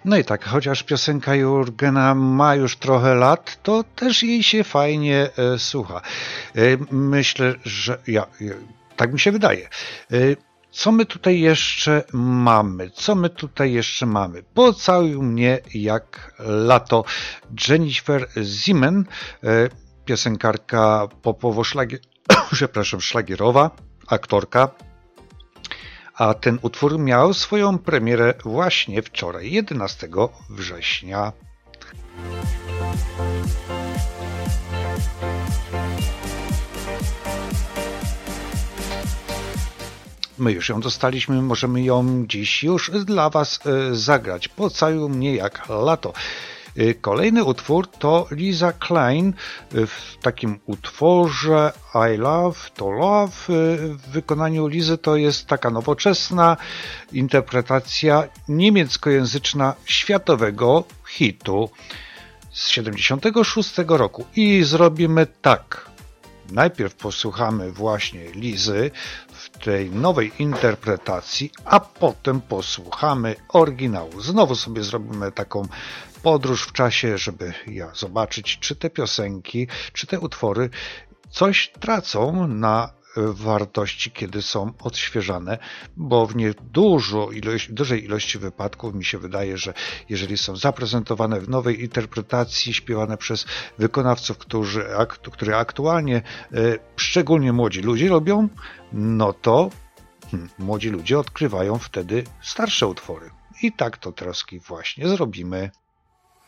No i tak, chociaż piosenka Jurgena ma już trochę lat, to też jej się fajnie słucha. Myślę, że tak mi się wydaje. Co my tutaj jeszcze mamy? Pocałuj mnie jak lato. Jennifer Zimen, piosenkarka szlagierowa, aktorka. A ten utwór miał swoją premierę właśnie wczoraj, 11 września. My już ją dostaliśmy, możemy ją dziś już dla Was zagrać. Pocałuj mnie jak lato. Kolejny utwór to Lisa Klein w takim utworze I Love to Love. W wykonaniu Lizy to jest taka nowoczesna interpretacja niemieckojęzyczna światowego hitu z 76 roku. I zrobimy tak. Najpierw posłuchamy właśnie Lizy w tej nowej interpretacji, a potem posłuchamy oryginału. Znowu sobie zrobimy taką podróż w czasie, żeby zobaczyć, czy te piosenki, czy te utwory coś tracą na wartości, kiedy są odświeżane, bo w dużej ilości wypadków mi się wydaje, że jeżeli są zaprezentowane w nowej interpretacji, śpiewane przez wykonawców, które aktualnie szczególnie młodzi ludzie robią, no to młodzi ludzie odkrywają wtedy starsze utwory. I tak to teraz właśnie zrobimy.